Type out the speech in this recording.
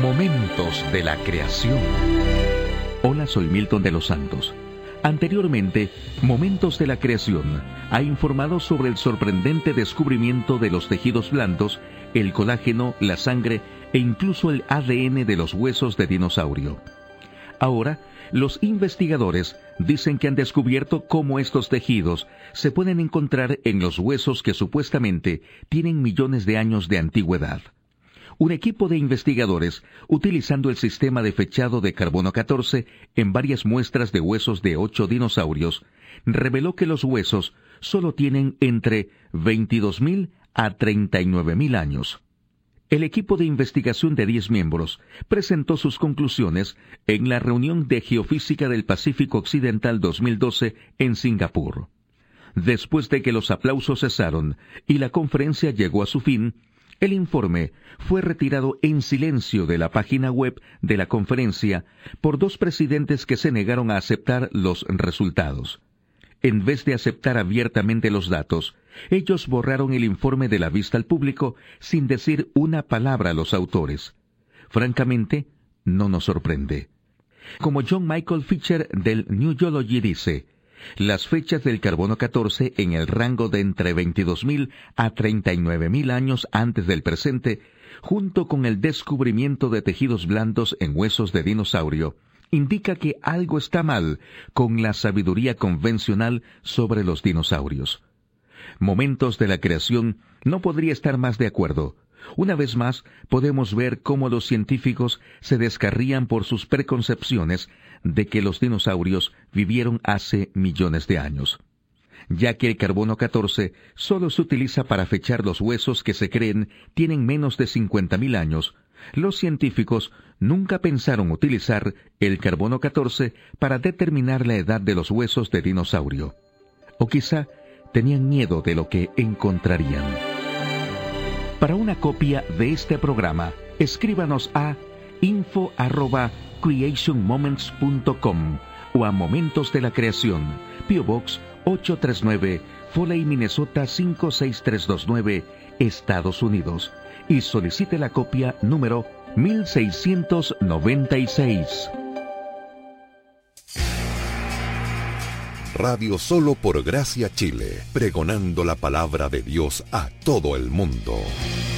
Momentos de la creación. Hola, soy Milton de los Santos. Anteriormente, Momentos de la Creación ha informado sobre el sorprendente descubrimiento de los tejidos blandos, el colágeno, la sangre e incluso el ADN de los huesos de dinosaurio. Ahora, los investigadores dicen que han descubierto cómo estos tejidos se pueden encontrar en los huesos que supuestamente tienen millones de años de antigüedad. Un equipo de investigadores, utilizando el sistema de fechado de carbono 14 en varias muestras de huesos de 8 dinosaurios, reveló que los huesos solo tienen entre 22.000 a 39.000 años. El equipo de investigación de 10 miembros presentó sus conclusiones en la reunión de Geofísica del Pacífico Occidental 2012 en Singapur. Después de que los aplausos cesaron y la conferencia llegó a su fin, el informe fue retirado en silencio de la página web de la conferencia por dos presidentes que se negaron a aceptar los resultados. En vez de aceptar abiertamente los datos, ellos borraron el informe de la vista al público sin decir una palabra a los autores. Francamente, no nos sorprende. Como John Michael Fisher del New Geology dice, las fechas del carbono 14 en el rango de entre 22.000 a 39.000 años antes del presente, junto con el descubrimiento de tejidos blandos en huesos de dinosaurio, indica que algo está mal con la sabiduría convencional sobre los dinosaurios. Momentos de la Creación no podría estar más de acuerdo. Una vez más, podemos ver cómo los científicos se descarrían por sus preconcepciones de que los dinosaurios vivieron hace millones de años. Ya que el carbono 14 solo se utiliza para fechar los huesos que se creen tienen menos de 50.000 años, los científicos nunca pensaron utilizar el carbono 14 para determinar la edad de los huesos de dinosaurio. O quizá tenían miedo de lo que encontrarían. Para una copia de este programa, escríbanos a info@creationmoments.com o a Momentos de la Creación, P.O. Box 839, Foley, Minnesota 56329, Estados Unidos, y solicite la copia número 1696. Radio Solo por Gracia Chile, pregonando la palabra de Dios a todo el mundo.